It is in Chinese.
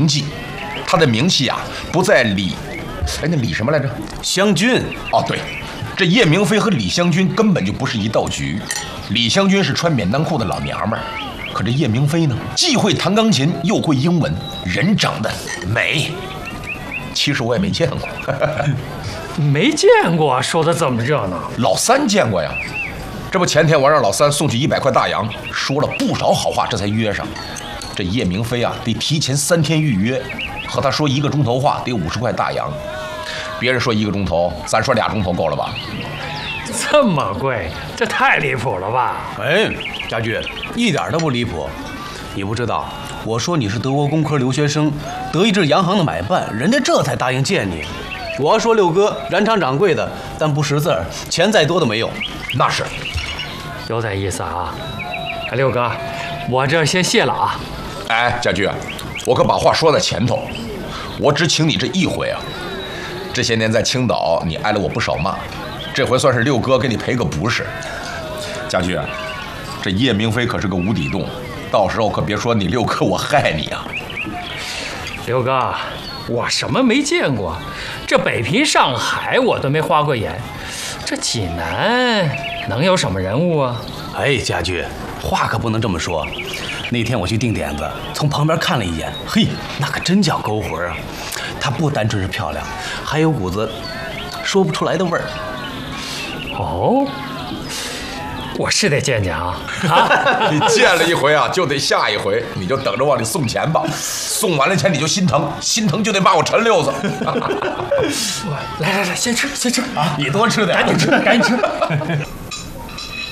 铭记，他的名气啊不在李，那李什么来着？ 湘军。 哦，对，这叶明飞和李香君根本就不是一道局。李香君是穿免裆裤的老娘们儿，可这叶明飞呢，既会弹钢琴又会英文，人长得美。其实我也没见过。 没见过，说的这么热闹。 老三见过呀，这不前天我让老三送去100块大洋，说了不少好话，这才约上。这叶明飞啊，得提前3天预约，和他说1个钟头话得50块大洋。别人说1个钟头，咱说2钟头够了吧？ 这么贵，这太离谱了吧？ 哎，家驹，一点都不离谱。你不知道，我说你是德国工科留学生，德意志洋行的买办，人家这才答应见你。我要说六哥燃厂掌柜的，但不识字儿，钱再多都没用。 那是， 有点意思啊。六哥，我这先谢了啊。 哎，家驹，我可把话说在前头，我只请你这一回啊。这些年在青岛，你挨了我不少骂，这回算是六哥给你赔个不是。家驹，这叶明飞可是个无底洞，到时候可别说你六哥我害你啊。 六哥，我什么没见过？这北平、上海我都没花过眼，这济南能有什么人物啊？ 哎，家驹，话可不能这么说。那天我去定点子，从旁边看了一眼，嘿，那可真叫勾魂啊！她不单纯是漂亮，还有股子说不出来的味儿。 哦，我是得见见啊！ 你见了一回啊，就得下一回，你就等着往里送钱吧。送完了钱你就心疼，心疼就得骂我陈六子。 来，先吃啊！ 你多吃点， 赶紧吃。